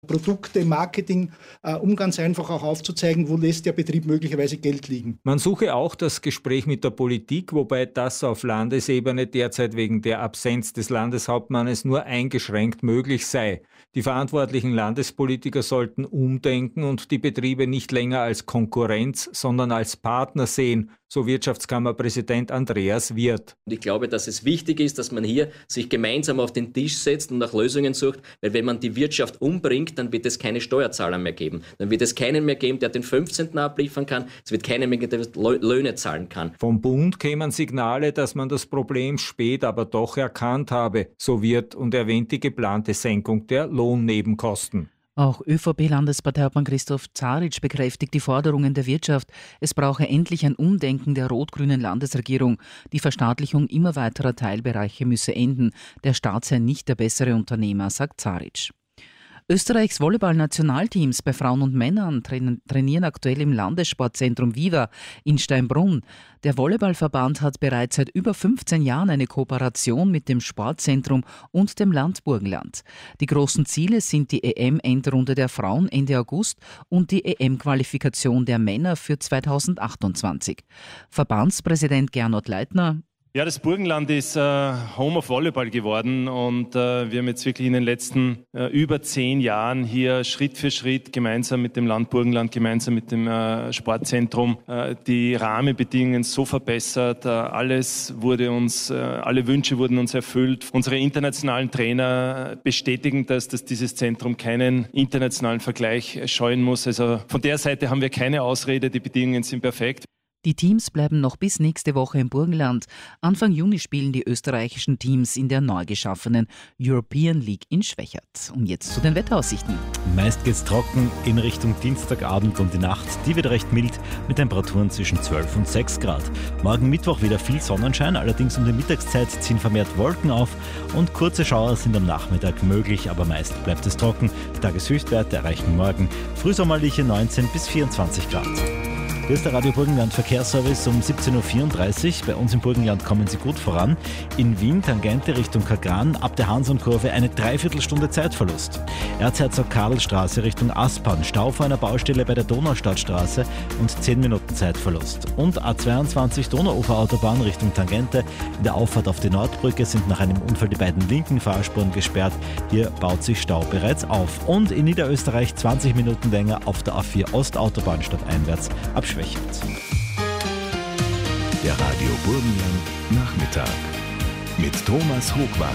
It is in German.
Produkte, Marketing, um ganz einfach auch aufzuzeigen, wo lässt der Betrieb möglicherweise Geld liegen. Man suche auch das Gespräch mit der Politik, wobei das auf Landesebene derzeit wegen der Absenz des Landeshauptmannes nur eingeschränkt möglich sei. Die verantwortlichen Landespolitiker sollten umdenken und die Betriebe nicht länger als Konkurrenz, sondern als Partner sehen, so Wirtschaftskammerpräsident Andreas Wirth. Und ich glaube, dass es wichtig ist, dass man hier sich gemeinsam auf den Tisch setzt und nach Lösungen sucht, weil wenn man die Wirtschaft umbringt, dann wird es keine Steuerzahler mehr geben. Dann wird es keinen mehr geben, der den 15. abliefern kann. Es wird keinen mehr geben, der Löhne zahlen kann. Vom Bund kämen Signale, dass man das Problem spät aber doch erkannt habe, so Wirth, und erwähnt die geplante Senkung der Lohnnebenkosten. Auch ÖVP-Landesparteiobmann Christoph Zaric bekräftigt die Forderungen der Wirtschaft. Es brauche endlich ein Umdenken der rot-grünen Landesregierung. Die Verstaatlichung immer weiterer Teilbereiche müsse enden. Der Staat sei nicht der bessere Unternehmer, sagt Zaric. Österreichs Volleyball-Nationalteams bei Frauen und Männern trainieren aktuell im Landessportzentrum Viva in Steinbrunn. Der Volleyballverband hat bereits seit über 15 Jahren eine Kooperation mit dem Sportzentrum und dem Land Burgenland. Die großen Ziele sind die EM-Endrunde der Frauen Ende August und die EM-Qualifikation der Männer für 2028. Verbandspräsident Gernot Leitner: Ja, das Burgenland ist Home of Volleyball geworden und wir haben jetzt wirklich in den letzten über 10 Jahren hier Schritt für Schritt gemeinsam mit dem Land Burgenland, gemeinsam mit dem Sportzentrum die Rahmenbedingungen so verbessert. Alle Wünsche wurden uns erfüllt. Unsere internationalen Trainer bestätigen dass dieses Zentrum keinen internationalen Vergleich scheuen muss. Also von der Seite haben wir keine Ausrede, die Bedingungen sind perfekt. Die Teams bleiben noch bis nächste Woche im Burgenland. Anfang Juni spielen die österreichischen Teams in der neu geschaffenen European League in Schwächert. Und jetzt zu den Wetteraussichten. Meist geht's trocken in Richtung Dienstagabend und die Nacht. Die wird recht mild mit Temperaturen zwischen 12 und 6 Grad. Morgen Mittwoch wieder viel Sonnenschein, allerdings um die Mittagszeit ziehen vermehrt Wolken auf und kurze Schauer sind am Nachmittag möglich, aber meist bleibt es trocken. Die Tageshöchstwerte erreichen morgen frühsommerliche 19 bis 24 Grad. Hier ist der Radio Burgenland Verkehrsservice um 17.34 Uhr. Bei uns im Burgenland kommen Sie gut voran. In Wien, Tangente Richtung Kagran, ab der Hansonkurve eine Dreiviertelstunde Zeitverlust. Erzherzog-Karl-Straße Richtung Aspern, Stau vor einer Baustelle bei der Donaustadtstraße und 10 Minuten Zeitverlust. Und A22 Donauuferautobahn Richtung Tangente. In der Auffahrt auf die Nordbrücke sind nach einem Unfall die beiden linken Fahrspuren gesperrt. Hier baut sich Stau bereits auf. Und in Niederösterreich 20 Minuten länger auf der A4 Ostautobahn stadteinwärts ab Schwächert. Der Radio Burgenland Nachmittag mit Thomas Hochwald.